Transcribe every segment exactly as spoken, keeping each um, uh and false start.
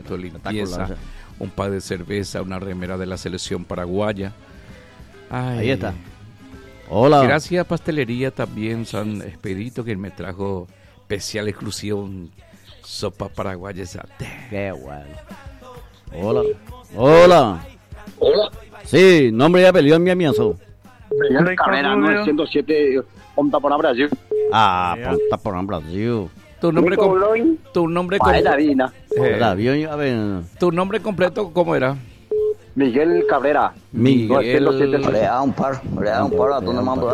productos de limpieza, un par de cerveza, una remera de la selección paraguaya. Ay. Ahí está. Hola. Gracias a Pastelería también San Expedito, que me trajo especial exclusivo sopa paraguaya. Qué bueno. Hola. Hola. Hola. Sí, nombre y apellido en mi amiazo. Miguel Carrera, novecientos siete, Ponta por Brasil. Ah, Ponta por Brasil. Tu nombre, com tu nombre completo. Eh, tu nombre completo, ¿cómo era? Miguel Cabrera. Miguel. Le da un par, le da un par a tu hermano.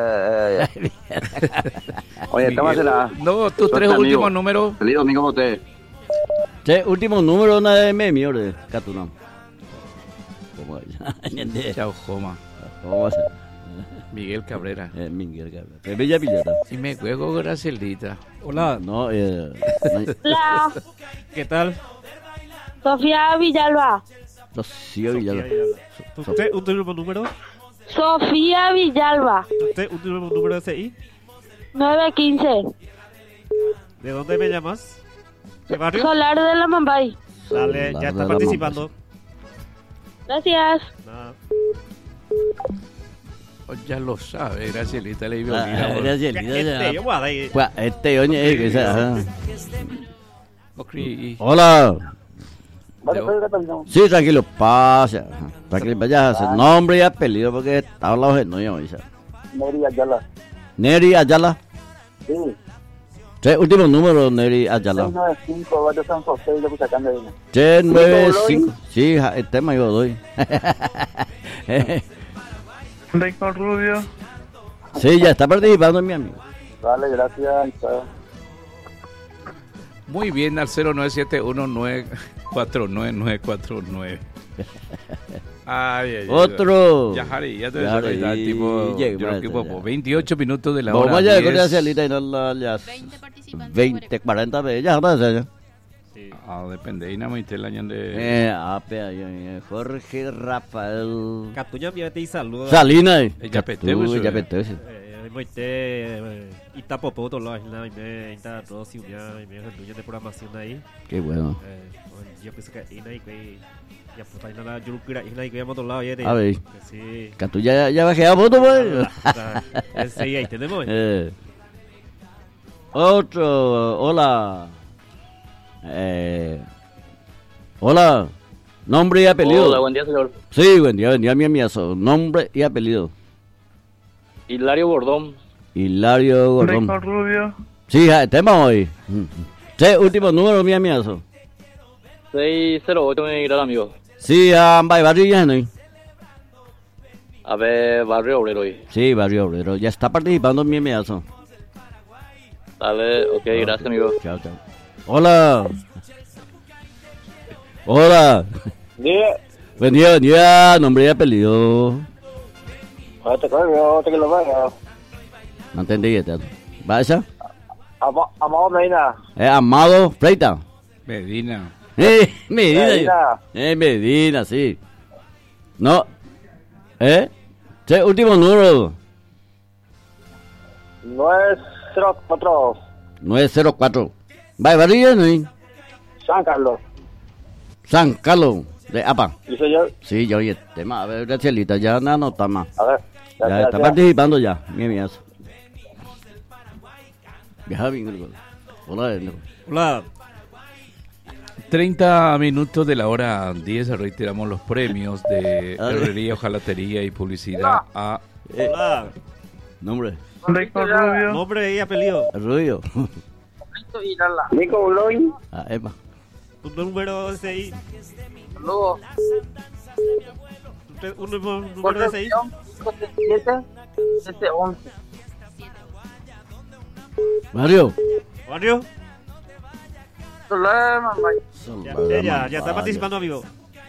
Oye, estamos en la. No, tus tres últimos números. Feliz domingo con usted. Che, último número una de memi, orde, Catuna. ¿Cómo es? Chao, Joma. ¿Cómo es? Miguel Cabrera. Eh, Miguel Cabrera. Es Bella Villata. Y me juego Gracielita. Hola. No, eh. Hola. ¿Qué tal? Sofía Villalba. Sofía Villalba. ¿Usted último número? Sofía Villalba. ¿Usted último número de C I? nueve quince. ¿De dónde me llamas? ¿Qué barrio? Solar de la Mambay. Dale, ya está participando. Gracias. Nada. Oh, ya lo sabe, Gracielita le iba a olvidar. Gracielita ya. Este, oye, que sea. Hola. Sí, tranquilo, pasa. Tranquilo, vaya a hacer nombre y apellido porque está hablando de no, yo, Neri Ayala. Neri Ayala. Sí. Tres últimos números, Neri Ayala. seis nueve cinco, Barrio San José de Cuchacán de Vina. tres nueve cinco. Sí, el tema yo doy. Rico Rubio. Sí, ya está participando mi amigo. Vale, gracias. Muy bien, al cero nueve siete uno nueve cuatro nueve nueve cuatro nueve. Ay, ay, Otro. Ya, Harry, ya te ves el tipo. Yo creo que por veintiocho minutos de la hora. Vamos allá, con esa lista y no la. veinte, cuarenta veces. Ya, ya. Ah, depende. Y nada más el año de. Eh, apea, Jorge Rafael. Catuña, mira, te saluda. Salina. Ya peteo, ya peteo. Moite Itapopo, todo lo isla, y me está todo ciudad, y me hace de programación ahí. Qué bueno. Yo pensé que ina y que ya pues ahí nada, yo creo que ina y que vamos a todos lados ya. A ver. Sí. Catu ya ya bajé a foto pues. Sí, ahí tenemos. Eh. Otro, hola. Eh. Hola. Nombre y apellido. Hola, buen día, señor. Sí, buen día, buen día, mi amiazo. Nombre y apellido. Hilario Bordón. Hilario Bordón. Rico Rubio. Sí, tema hoy. Sí, último número, mi amiazo. seis cero ocho, mi gran amigo. Sí, a barrio ya no. A ver, Barrio Obrero hoy. Sí, Barrio Obrero. Ya está participando mi amiazo. Dale, ok, okay, gracias, amigo. Chao, chao. Hola. Hola. Día. Buen día, buen día. Nombre y apellido. Ah, te cargo, te que lo vaya. No entendí, este. ¿Vaya? Amado Medina. Eh, Amado Freita. Medina. Eh, Medina. Medina. Eh, Medina, sí. No. ¿Eh? Sí, último número. nueve cero cuatro. nueve cero cuatro. Vaya, barrio, ¿no? San Carlos. San Carlos. De APA. ¿Y soy yo? Sí, yo y el tema. A ver, Gracielita, ya no anota más. A ver. Ya, ya está participando ya. Mi amigazo. Hola. Hola. treinta minutos de la hora diez, reiteramos los premios de herrería, hojalatería y publicidad a... Hola. Nombre. Rico Rubio. Nombre y apellido. Rubio. Nico Bloy. Ah, Emma. Tu número de C I. Saludos. Un número de C I. siete siete once. Mario. Mario. Problema, Ya, ya, ya está participando, amigo.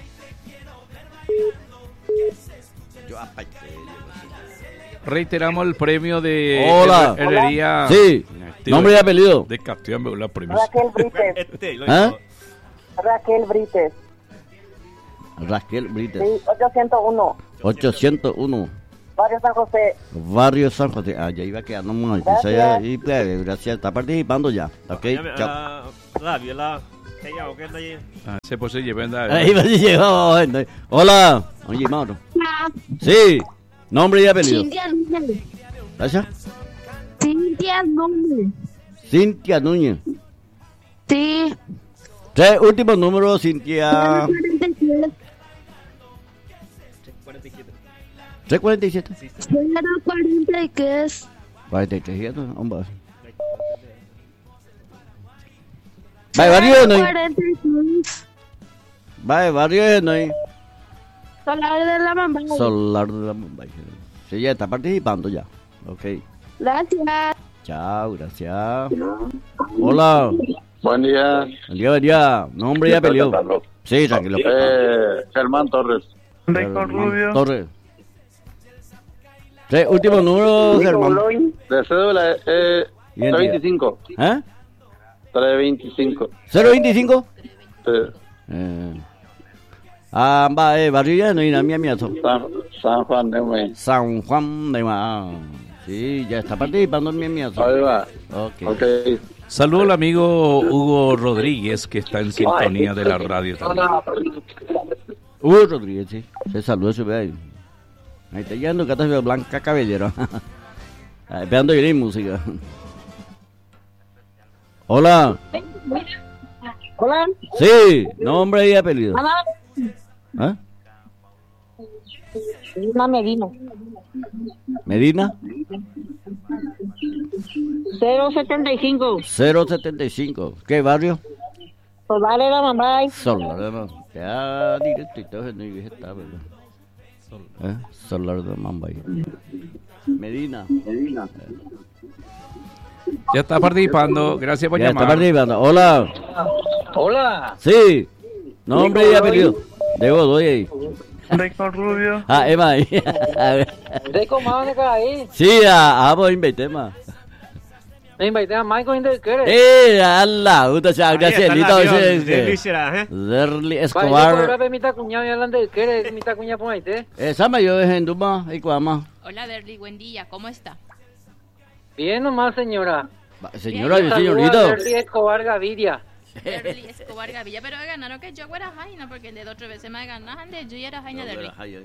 Reiteramos el premio de Hola. herrería. Sí. Nombre y apellido. De Castillo, la premio. Raquel Brites. Este, ¿Ah? Raquel Brites. Raquel Brites. Sí, ochocientos uno. ochocientos uno. Barrio San José. Barrio San José. Ah, ya iba quedando muy. Gracias. Y, gracias. Está participando ya. Ok, chao. La viola. Ah, se puede llevar. Ahí va a llegar. Hola. Oye, Mauro. Sí. Nombre y apellido. Cintia Núñez. ¿Gracias? Cintia Núñez. Cintia Núñez. Sí. Tres últimos números, Cintia. tres cuarenta y siete. cero cuarenta y tres. cuarenta y tres, hombre. Va de barrio, ¿no? cuarenta y seis. Va de barrio, ¿no? Solar de la Mambay. Solar de la Mambay. Sí, ya está participando ya. Ok. Gracias. Chao, gracias. Hola. Buen día. Buen día, buen día. Nombre y apellido. Sí, tranquilo. Eh, Germán Torres. Rico Rubio. Torres. Tres últimos números, Germán. De cédula, eh, Identidad. trescientos veinticinco. ¿Eh? trescientos veinticinco. ¿cero veinticinco? Sí. Eh. Ah, va, eh, barrio ya no hay nada, mía, mía. San, San Juan de May. San Juan de Ma. Sí, ya está participando en mi mía. Ahí va. Ok. Ok. Saludo al amigo Hugo Rodríguez, que está en sintonía de la radio también. Hugo Rodríguez, sí. Se saluda, se ve ahí. Ahí está llegando Cata Blanca Cabellero. Ah, esperando ir en música. Hola. Hola. Sí, nombre y apellido. Ana. ¿Ah? Una Medina. Medina. cero setenta y cinco. cero setenta y cinco. ¿Qué barrio? Solar de la Mambay. Solar de Mambay. Ya directito en el está, ¿verdad? ¿Eh? Solar de Mambay. Medina. Medina. Ya está participando. Gracias por Ya llamar. está participando. Hola. Hola. Sí. Nombre y apellido. Debo, doy ahí. Rico Rubio. Ah, Emma ahí. De comando que ahí. Sí, a a vos invité más. Me invité a Michael Inderquere. Eh, Allah, usted se agradece Celito ese. ¿eh? Derli Vaya, Escobar. por mi tacuña, me hablan de Inderquere, mi tacuña por ahí. Esa mayor es en Duma y Cuama. Hola, Derli, buen día, ¿cómo está? Bien nomás, señora. Señora y Saluda a señorito. Derli Escobar Gaviria. Derli Escobar Gavilla, pero ganaron que yo era jaina, porque el de otra vez se me ganaron de yo era jaina Derli.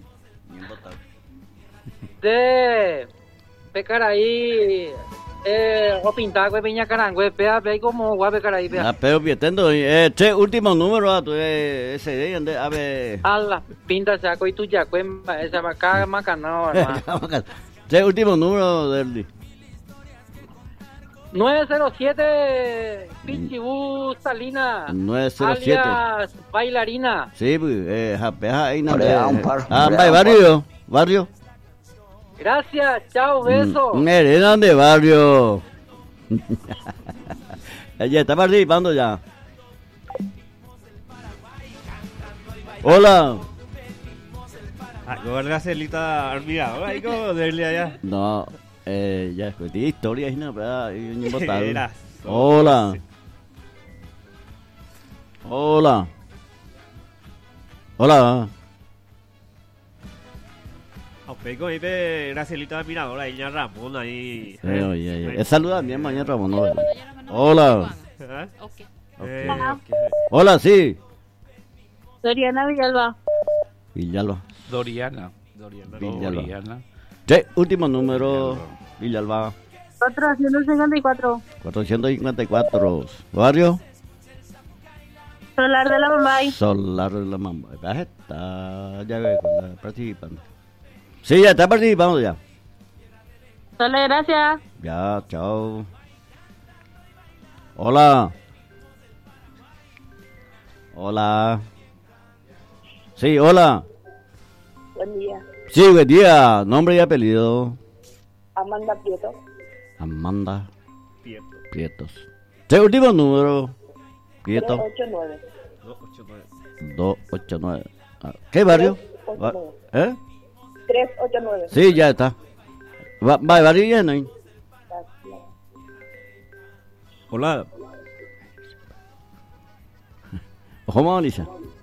De pecar ahí, eh, o pintar, güey, piña carangüe, pea, pea, como guay, pecar ahí, pea. Ah, pero vietendo, eh, tres últimos números a tu ese de ande, a ver. A la pinta saco y tu ya, güey, esa vaca macanao, hermano. Tres últimos números del nueve cero siete, Pichibú Salina. nueve cero siete. Alias bailarina. Sí, pues, eh, japeja ahí no. Brea, un par, Ah, brea, un barrio, barrio. Gracias, chao, beso. Mire, ¿dónde barrio? Ella está participando ya. Hola. Ah, ¿cómo es la celita admirador ahí como Derli allá? No, eh, ya escuché historias y no, pero hay un botado. Era. Hola. Hola. Hola. Pego ahí de la celita admirador ahí, ya Ramón ahí. Eh, oye, oye. Es saluda a mi hermana Ramón. No. Hola. ¿Ah? Ok. Eh, ok. Hola, sí. Doriana Villalba. Villalba. Doriana. Doriana. Villalba. Doriana. Sí, último número. Villalba. cuatrocientos cincuenta y cuatro. cuatrocientos cincuenta y cuatro. Barrio. Solar de la Mambay. Solar de la Mamba. Ya está. Ya ve, con la participando. Sí, ya está participando ya. Dale, gracias. Ya, chao. Hola. Hola. Sí, hola. Buen día. Sí, buen día. Nombre y apellido. Amanda Prieto. Amanda Prieto. Prietos. Sí, último número. Prieto. ocho nueve. dos ocho nueve. dos ocho nueve. Ah, ¿qué barrio? Va- ¿Eh? tres ocho nueve. Sí, ya está. Va, va barrio lleno. ¿eh? Hola. ¿Cómo, Alicia?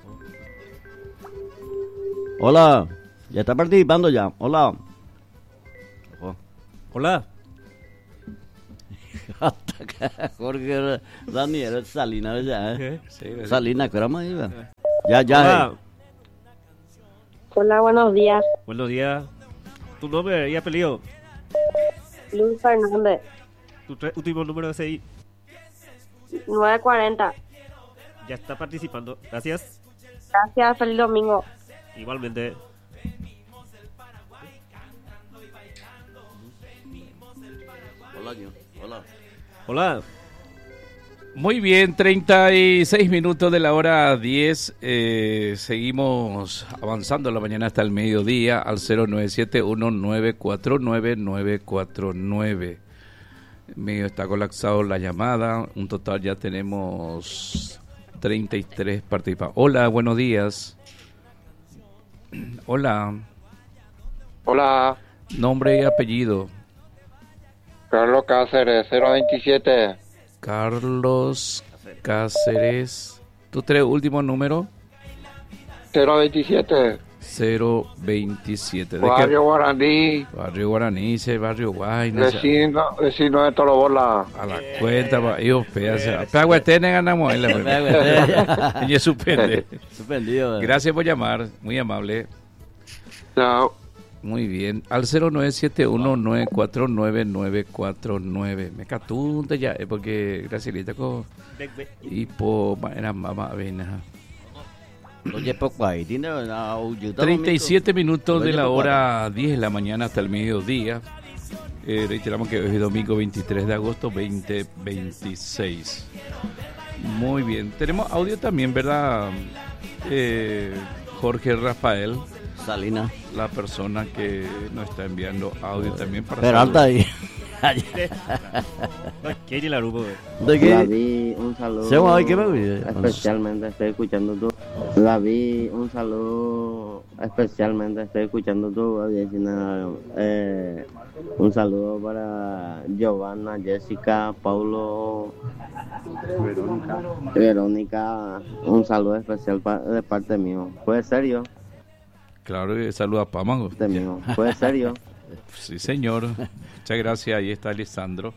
Hola. Ya está participando ya. Hola. Ojo. Hola. Hasta Jorge Daniel Salinas, ya, ¿eh? Sí, Salinas, ¿qué era más iba? Ya, ya. Hola. Hola, buenos días. Buenos días. ¿Tu nombre y apellido? Luis Fernández, ¿Tu tre- último número de C I? nueve cuarenta. Ya está participando. Gracias. Gracias, feliz domingo. Igualmente. Hola, yo. Hola. Hola. Muy bien, treinta y seis minutos de la hora diez. Eh, seguimos avanzando la mañana hasta el mediodía al cero nueve siete uno nueve cuatro nueve nueve cuatro nueve. Medio está colapsado la llamada. Un total ya tenemos treinta y tres participantes. Hola, buenos días. Hola. Hola. Nombre y apellido. Carlos Cáceres, cero veintisiete. Carlos Cáceres. ¿Tu tres últimos números? cero veintisiete. cero veintisiete. ¿De Barrio qué? Guaraní. Barrio Guaraní, ese barrio Guayna. Vecino, vecino de Tolobola. A la cuenta, pa, yo, pedazo. Paguetene ganamos ahí la Y suspende. Suspendido. Gracias por llamar, muy amable. Chao. Muy bien. Al cero nueve siete uno nueve cuatro nueve nueve cuatro nueve. Me catunte ya, eh, porque Gracielita con y po era mamá avena. Oye, poco ahí, tiene una treinta y siete minutos de la hora diez de la mañana hasta el mediodía. Eh, reiteramos que hoy es domingo veintitrés de agosto veinte veintiséis. Muy bien. Tenemos audio también, ¿verdad? Eh, Jorge Rafael Salinas, la persona que nos está enviando audio también para Peralta ahí. ¿Qué la rubo? David, un saludo. Se va, ¿qué me olvidé? Especialmente estoy escuchando tu. David, un saludo. Especialmente estoy escuchando tu audiencia. Eh, un saludo para Giovanna, Jessica, Paulo, Verónica. Verónica, un saludo especial pa- de parte mío. ¿Puede ser yo? Claro, que saluda a Pámago. De mío. ¿Puede ser yo? Sí, señor. Muchas gracias. Ahí está Alessandro.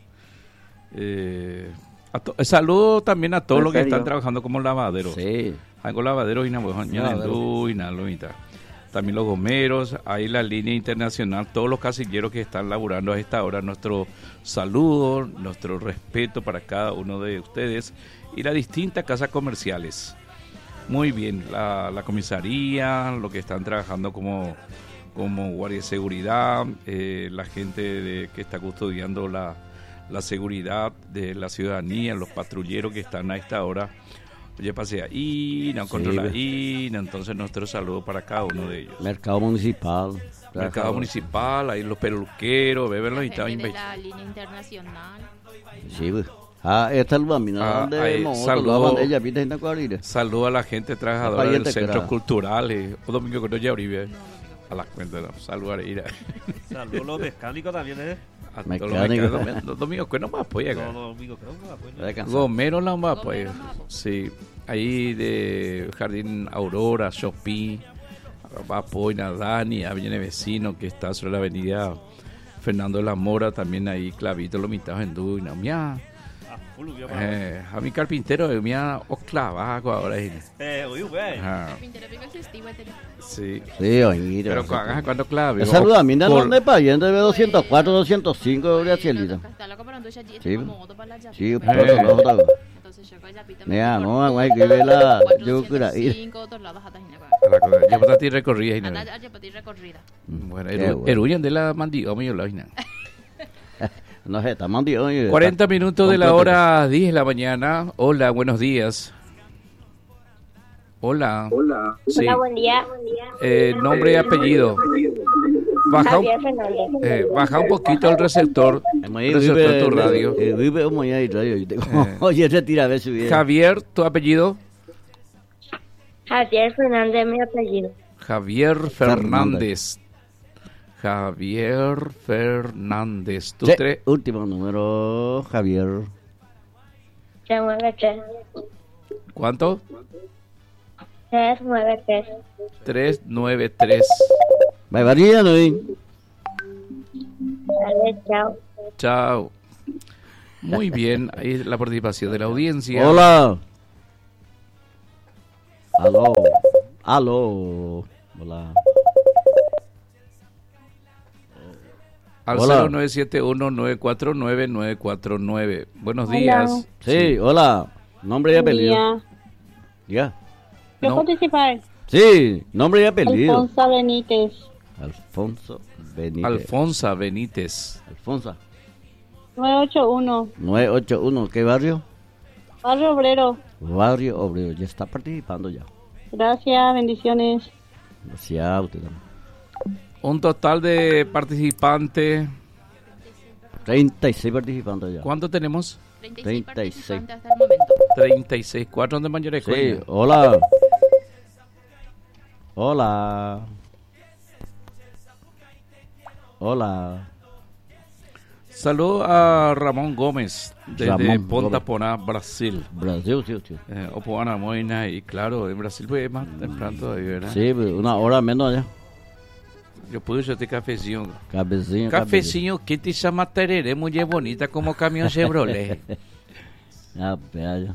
Eh, a to- saludo también a todos ¿En los que serio? están trabajando como lavaderos. Sí. Algo lavaderos y Nabuendú y Nalomita. También los gomeros, ahí la línea internacional, todos los casilleros que están laburando a esta hora. Nuestro saludo, nuestro respeto para cada uno de ustedes y las distintas casas comerciales. Muy bien, la, la comisaría, lo que están trabajando como, como guardia de seguridad, eh, la gente de, que está custodiando la, la seguridad de la ciudadanía, los patrulleros que están a esta hora. Oye, pasé ahí, no controla ahí, entonces nuestro saludo para cada uno de ellos. Mercado municipal. Mercado municipal, ahí los peluqueros, beben los y tal. de la línea internacional. Sí, pues. Ah, esta es la mina Ah, donde ahí, hemos saludo, ella pide en la cuadrilla. saludo a la gente trabajadora del Pariente centro grada. cultural. Eh, o domingo que no ya Uribe. A las cuentas, no, saludar ir a, Saludos a los mecánicos también, ¿eh? a todos los Mecánico. mexicanos. Los domingos que no más apoya. No, no, amigo, creo que apoyo. Voy a cansar. Gomero la más apoya. Sí, ahí de Jardín Aurora, Shopping, va apoya Dani, a viene vecino que está sobre la avenida Fernando de la Mora, también ahí Clavito, lo mitad en Duina, mía. Eh, a mi carpintero, mía, o clavaco ahora. ahí. Eh, oye, güey. Ajá. Carpintero pico existivo, este. Sí. Sí, oye. Pero cuando, cuando clave. Saluda a mí, ¿de Por- dónde pariente? De doscientos cuatro, doscientos cinco, Gracielita. Está loco para anducha allí, Sí, como otro para la llave. sí, por otro lado, otra vez. Entonces yo con la pita. Mira, no, hay que ver la. Yo creo que cinco otros lados hasta Gina. A la cosa, ya para ti recorrida y no. Anda ya para ti recorrida. Bueno, Qué eru- bueno. eruñan de la mandioma y la vaina. No sé, está mandido. oye, cuarenta está- minutos de la completo. hora diez de la mañana. Hola, buenos días. Hola. Hola. Sí. Hola, buen día. Eh, nombre y apellido. Baja, un- Javier Fernández. eh, baja un poquito el receptor. Ahí Receptor vive- tu radio. eh, Vive como ya y radio. y te- Eh. Oye, retira a ver si viene. Javier, tu apellido. Javier Fernández, mi apellido. Javier Fernández. Javier Fernández. ¿Tú Sí, tres? último número, Javier. tres nueve tres. ¿Cuánto? tres nueve tres. tres nueve tres. Bye, varía, ¿no? Dale, chao. Chao. Muy bien, ahí la participación de la audiencia. Hola. Aló. Aló. Hola. Al Hola. cero nueve siete uno nueve cuatro nueve nueve cuatro nueve. Buenos días. Sí, hola. Nombre y apellido. Ya. ¿Puedo No. participar? Sí, nombre y apellido. Alfonso Benítez. Alfonso Benítez. Alfonsa Benítez. Alfonsa. nueve ocho uno. nueve ocho uno, ¿qué barrio? Barrio Obrero. Barrio Obrero, ya está participando ya. Gracias, bendiciones. Gracias a usted también. Un total de participantes. treinta y seis participantes ya. ¿Cuánto tenemos? treinta y seis. Hasta el momento. treinta y seis. ¿Cuatro de mayores? Sí, hola. Hola. Hola. Saludo a Ramón Gómez desde Ramón Ponta Gómez. Porá, Brasil. Brasil, sí, sí. Eh, Opoana Moina, y claro, en Brasil pues es más temprano todavía, ¿verdad? Sí, una hora menos ya. Yo pude yo ter cafezinho. Cafezinho, Cafezinho que te chama tereré, mulher bonita como caminhão Chevrolet. Ah, ya.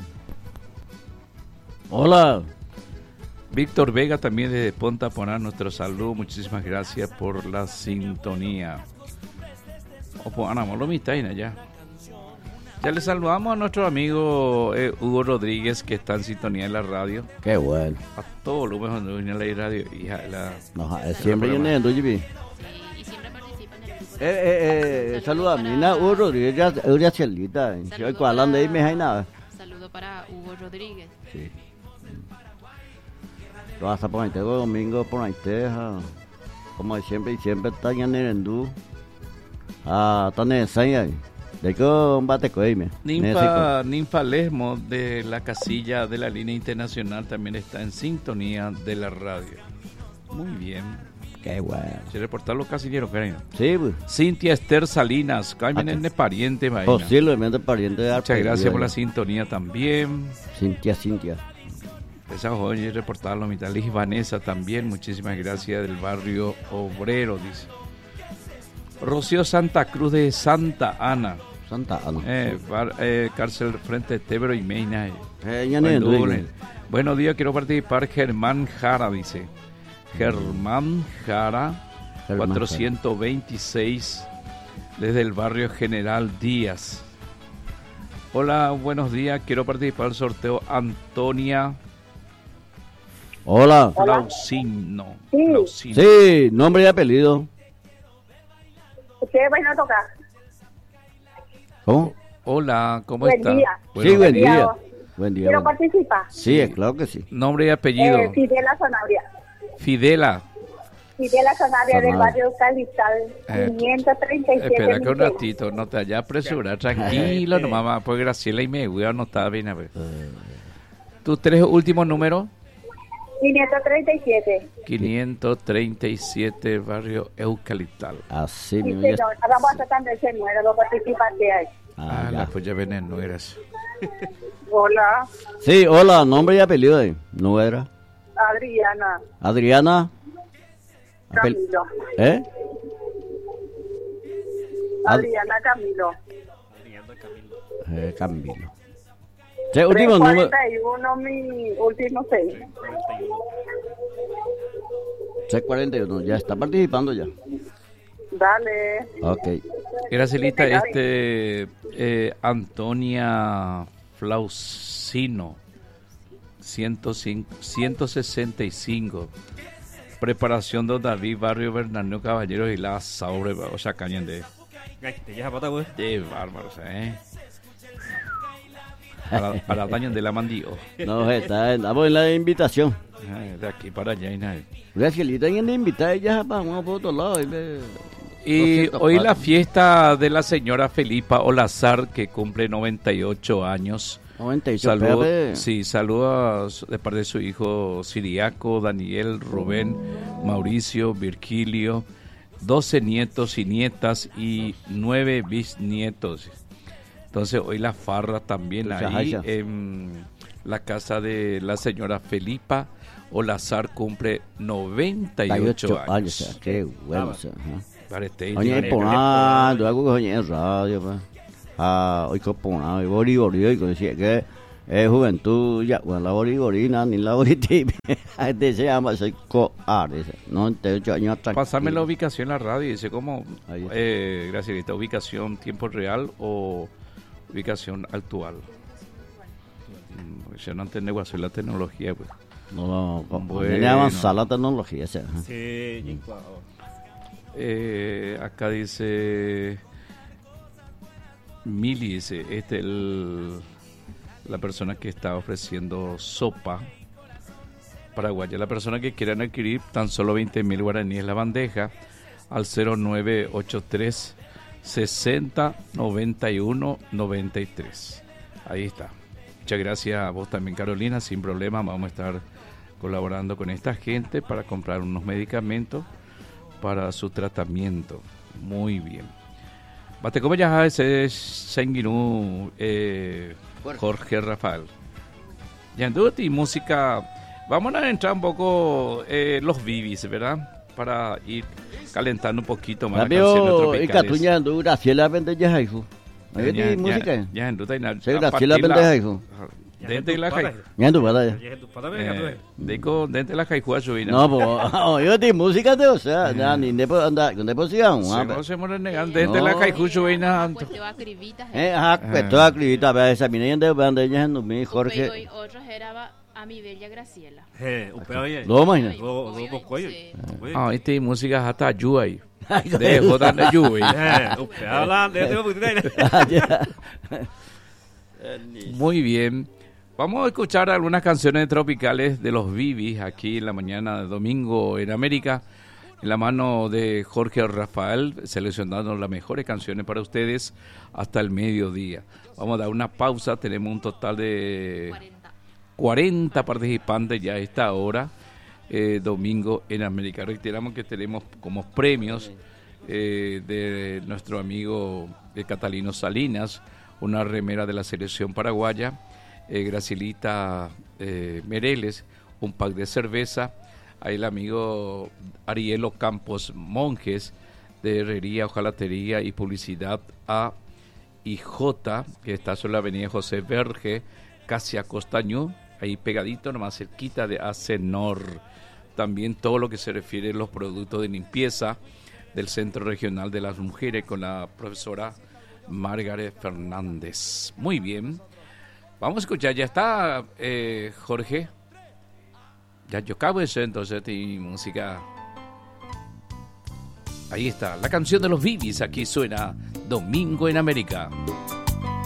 Hola. Víctor Vega también desde Ponta Porá, nuestro saludo, muchísimas gracias por la sintonía. Opoana Molomita ya. Ya le saludamos a nuestro amigo eh, Hugo Rodríguez, que está en sintonía en la radio. Qué bueno. A todo lo mejor de la radio. Hija, la, No, es siempre viene en Rujibi. Sí, y siempre participa en el grupo. Eh, eh, eh, saluda a mí, na Hugo Rodríguez, ya, ya chelita. Si hoy cuadran de ahí me hay nada. Saludo para Hugo Rodríguez. Sí. Tú vas a poner domingo por ahí, teja. Como de siempre, y siempre está en el endú. Ah, está en el Sanya. De que un bate coime. Ninfa, Ninfa Lesmo de la casilla de la línea internacional también está en sintonía de la radio. Muy bien. Qué bueno. Se reportar los casilleros, cariño. Sí, pues. Cintia Esther Salinas, Carmen es de pariente, vaina. Posiblemente pariente de Muchas gracias por la sintonía también. Cintia, Cintia. Esa joven y reportarlo, mi tal Liz Vanessa también. Muchísimas gracias del barrio Obrero, dice. Rocío Santa Cruz de Santa Ana. Santa Ana. Eh, bar, eh, cárcel frente a Tebero y Meina. Eh, ya no Buen Buenos días, quiero participar. Germán Jara, dice. Germán Jara, Germán cuatrocientos veintiséis, desde el barrio General Díaz. Hola, buenos días, quiero participar del sorteo. Antonia. Hola. Flausino. Sí. Flausino. Sí, nombre y apellido. ¿Ustedes van a tocar? ¿Cómo? Hola, ¿cómo Buen está? día. Sí, buen día. día. Buen día. ¿Quiero buen día. participar? Sí, es claro que sí. Nombre y apellido. Eh, Fidela Sanabria. Fidela. Fidela Sanabria del Sanabria. barrio Calistal, Eh, quinientos treinta y siete. Espera que un Michela. ratito, no te vayas a apresurar, tranquilo, nomás va, pues Graciela y me voy a anotar bien a ver. ¿Tus tres últimos números? quinientos treinta y siete. quinientos treinta y siete, barrio Eucaliptal. Así Sí, mismo. ya- señor. Vamos a tratar de ser nueve, los participantes ahí. Ah, Ah, ya. la pues ya ven en nueras. Hola, Sí, hola, nombre y apellido de no era. Adriana Adriana. Apel- Camilo. ¿Eh? Ad- Adriana Camilo. eh, Camilo. Sí, último número. cuarenta y uno, mi último seis. seis cuarenta y uno, ya está participando ya. Dale. Ok. Gracielita, este, eh, Antonia Flausino, ciento cinco, ciento sesenta y cinco. Preparación de David, barrio Bernardo Caballeros y la Saure, o sea, cañón de, de bárbaros, ¿eh? Para, para daño de la mandío. No, está, estamos en la invitación. Ay, de aquí para allá y nada. Gracielita, alguien de invitar ya para uno por otro lado. Y, le- Y doscientos hoy cuatro. la fiesta de la señora Felipa Olazar, que cumple noventa y ocho años. noventa y ocho, Saludos, espérate. sí, saludos de parte de su hijo Siriaco, Daniel, Rubén, Mauricio, Virgilio, doce nietos y nietas y nueve bisnietos. Entonces hoy la farra también Muchas ahí gracias. en la casa de la señora Felipa Olazar, cumple noventa y ocho años. años. o sea, qué bueno. o sea, ajá. Para este- Oye, por nada, algo que oye en radio, pues. a hoy copona hoy bori bori hoy con si que es juventud ya bueno la bori bori na ni la bori tipi este se llama se co a no te ocho años atrás. Pásame la ubicación en la radio, dice cómo, eh, gracias, esta ubicación tiempo real o ubicación actual. Yo no entiendo la tecnología, pues. No, no, no. Bueno. Viene a avanzar la tecnología, ¿sí? Sí, eh, acá dice Mili, dice, este es el, la persona que está ofreciendo sopa paraguaya. La persona que quieran adquirir tan solo veinte mil guaraníes la bandeja al cero nueve ocho tres sesenta noventa y uno noventa y tres. Ahí está. Muchas gracias a vos también, Carolina. Sin problema, vamos a estar colaborando con esta gente para comprar unos medicamentos para su tratamiento. Muy bien. Bate, ¿cómo ya ese Senguinú, eh, Jorge Rafael? Ya y música. Vamos a entrar un poco eh, los Vivis, ¿verdad? Para ir calentando un poquito más las canciones tropicales. Y Catuñando, Graciela Vendeja, hijo. ¿Hay música? Ya, en duda. Sí, Graciela Vendeja, hijo. Dentro de la jai. Ya en tu padre. Digo, dentro de la jaijua subina. No, pues, yo de música de, o sea, ya ni de anda, con de posición. Se no se muere negando dentro de la jaijua subina. Pues te va a cribita. Eh, ah, pues toda cribita, a ver, esa mina de banda ya en mi Jorge. Hoy otros era a mi bella Graciela. Eh, upea oye. Lo imagina. Lo lo coyo. Ah, este música hasta ayuda ahí. De jodan de ayuda. Eh, upea hablando, de Muy bien. Vamos a escuchar algunas canciones tropicales de los Vivis aquí en la mañana de domingo en América, en la mano de Jorge Rafael, seleccionando las mejores canciones para ustedes hasta el mediodía. Vamos a dar una pausa, tenemos un total de cuarenta participantes ya a esta hora, eh, domingo en América. Reiteramos que tenemos como premios eh, de nuestro amigo eh, Catalino Salinas, una remera de la selección paraguaya, Eh, Gracilita eh, Mereles, un pack de cerveza, ahí el amigo Arielo Campos Monjes de Herrería, Hojalatería y Publicidad A y J, que está sobre la avenida José Verge, casi a Costañú, ahí pegadito, nomás cerquita de Acenor. También todo lo que se refiere a los productos de limpieza del Centro Regional de las Mujeres con la profesora Margaret Fernández. Muy bien. Vamos a escuchar, ya está eh, Jorge. Ya yo acabo de eso, entonces y música. Ahí está, la canción de los Vivis, aquí suena Domingo en América.